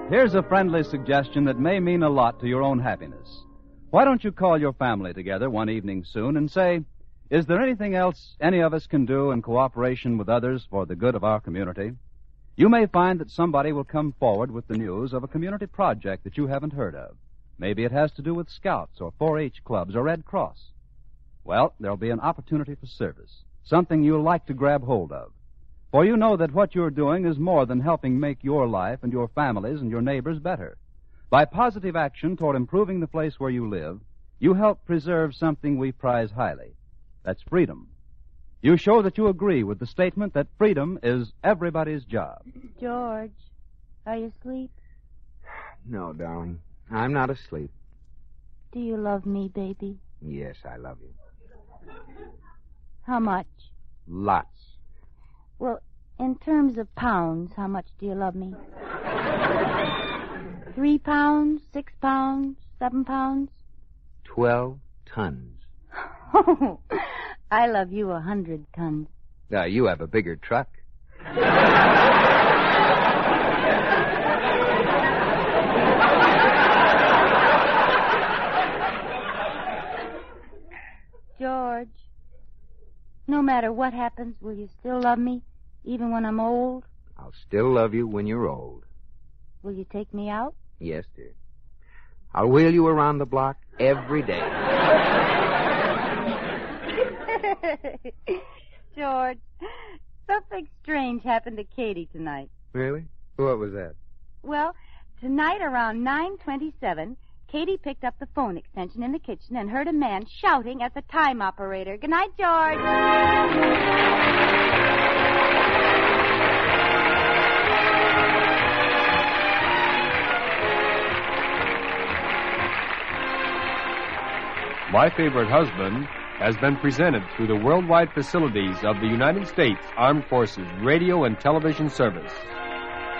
Here's a friendly suggestion that may mean a lot to your own happiness. Why don't you call your family together one evening soon and say, is there anything else any of us can do in cooperation with others for the good of our community? You may find that somebody will come forward with the news of a community project that you haven't heard of. Maybe it has to do with Scouts or 4-H clubs or Red Cross. Well, there'll be an opportunity for service, something you'll like to grab hold of. For you know that what you're doing is more than helping make your life and your families and your neighbors better. By positive action toward improving the place where you live, you help preserve something we prize highly. That's freedom. You show that you agree with the statement that freedom is everybody's job. George, are you asleep? No, darling. I'm not asleep. Do you love me, baby? Yes, I love you. How much? Lots. Well, in terms of pounds, how much do you love me? 3 pounds, 6 pounds, 7 pounds? 12 tons. Oh, I love you 100 tons. You have a bigger truck. George, no matter what happens, will you still love me, even when I'm old? I'll still love you when you're old. Will you take me out? Yes, dear. I'll wheel you around the block every day. George, something strange happened to Katie tonight. Really? What was that? Well, tonight around 9:27, Katie picked up the phone extension in the kitchen and heard a man shouting at the time operator. Good night, George. My Favorite Husband has been presented through the worldwide facilities of the United States Armed Forces Radio and Television Service.